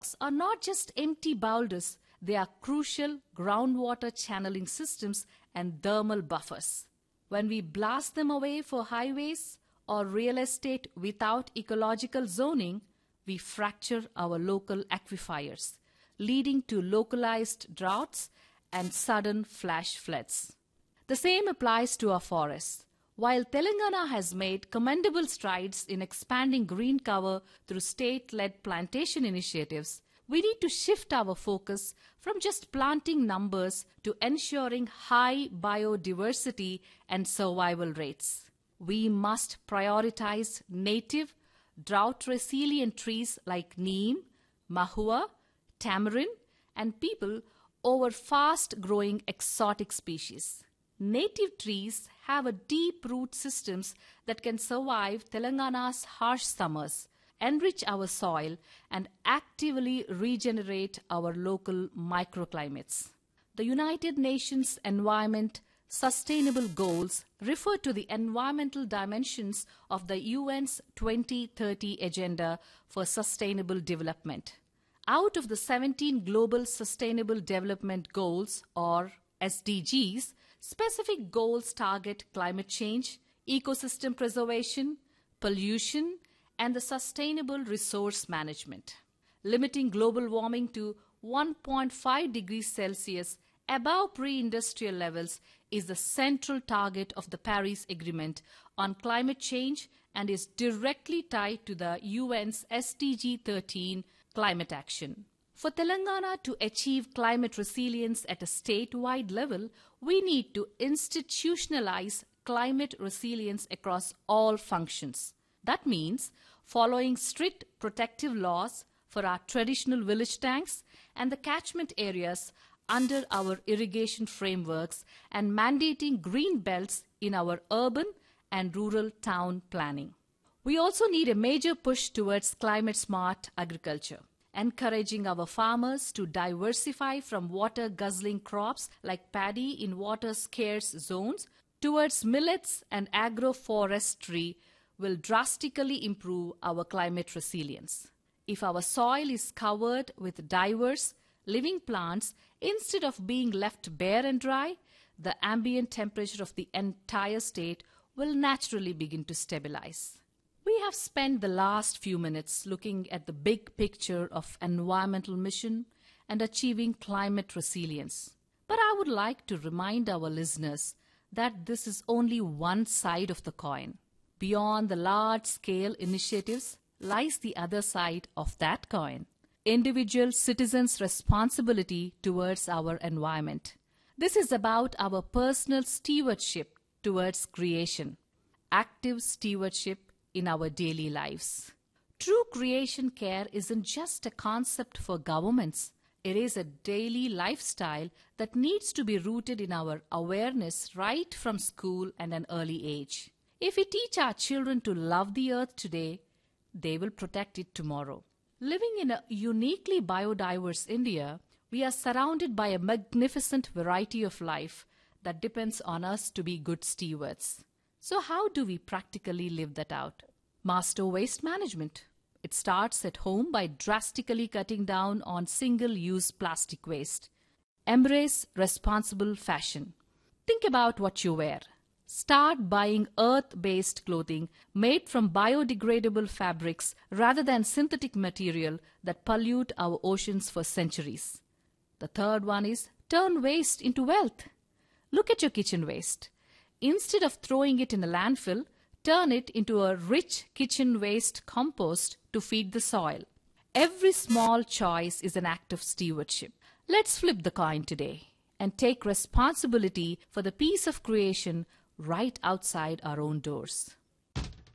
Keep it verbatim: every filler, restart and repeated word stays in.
are not just empty boulders, they are crucial groundwater channeling systems and thermal buffers. When we blast them away for highways or real estate without ecological zoning, we fracture our local aquifers, leading to localized droughts and sudden flash floods. The same applies to our forests. While Telangana has made commendable strides in expanding green cover through state-led plantation initiatives, we need to shift our focus from just planting numbers to ensuring high biodiversity and survival rates. We must prioritize native, drought-resilient trees like neem, mahua, tamarind, and peepal over fast-growing exotic species. Native trees have a deep root systems that can survive Telangana's harsh summers, enrich our soil, and actively regenerate our local microclimates. The United Nations Environment Sustainable Goals refer to the environmental dimensions of the U N's twenty thirty Agenda for Sustainable Development. Out of the seventeen Global Sustainable Development Goals, or S D Gs, specific goals target climate change, ecosystem preservation, pollution, and the sustainable resource management. Limiting global warming to one point five degrees Celsius above pre-industrial levels is the central target of the Paris Agreement on climate change and is directly tied to the U N's S D G thirteen climate action. For Telangana to achieve climate resilience at a statewide level, we need to institutionalize climate resilience across all functions. That means following strict protective laws for our traditional village tanks and the catchment areas under our irrigation frameworks and mandating green belts in our urban and rural town planning. We also need a major push towards climate-smart agriculture, encouraging our farmers to diversify from water-guzzling crops like paddy in water-scarce zones towards millets and agroforestry will drastically improve our climate resilience. If our soil is covered with diverse, living plants instead of being left bare and dry, the ambient temperature of the entire state will naturally begin to stabilize. We have spent the last few minutes looking at the big picture of environmental mission and achieving climate resilience. But I would like to remind our listeners that this is only one side of the coin. Beyond the large-scale initiatives lies the other side of that coin: individual citizens' responsibility towards our environment. This is about our personal stewardship towards creation, active stewardship in our daily lives. True creation care isn't just a concept for governments. It is a daily lifestyle that needs to be rooted in our awareness right from school and an early age. If we teach our children to love the earth today, they will protect it tomorrow. Living in a uniquely biodiverse India, we are surrounded by a magnificent variety of life that depends on us to be good stewards. So how do we practically live that out? Master waste management. It starts at home by drastically cutting down on single-use plastic waste. Embrace responsible fashion. Think about what you wear. Start buying earth-based clothing made from biodegradable fabrics rather than synthetic material that pollute our oceans for centuries. The third one is turn waste into wealth. Look at your kitchen waste. Instead of throwing it in a landfill, turn it into a rich kitchen waste compost to feed the soil. Every small choice is an act of stewardship. Let's flip the coin today and take responsibility for the piece of creation right outside our own doors.